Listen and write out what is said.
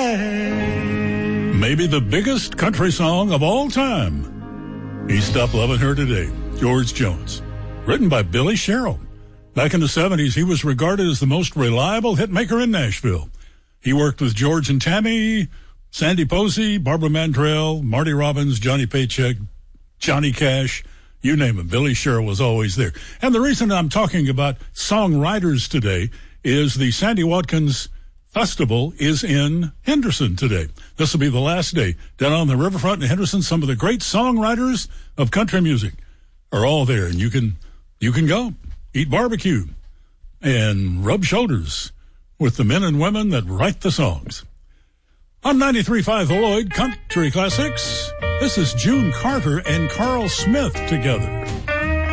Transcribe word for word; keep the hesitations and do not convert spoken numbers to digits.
way. Maybe the biggest country song of all time. He Stopped Loving Her Today, George Jones. Written by Billy Sherrill. Back in the seventies, he was regarded as the most reliable hitmaker in Nashville. He worked with George and Tammy, Sandy Posey, Barbara Mandrell, Marty Robbins, Johnny Paycheck, Johnny Cash, you name it. Billy Sherrill was always there. And the reason I'm talking about songwriters today is the Sandy Watkins Festival is in Henderson today. This will be the last day. Down on the riverfront in Henderson, some of the great songwriters of country music are all there. And you can, you can go eat barbecue and rub shoulders with the men and women that write the songs. On ninety-three point five The Lloyd Country Classics, this is June Carter and Carl Smith together.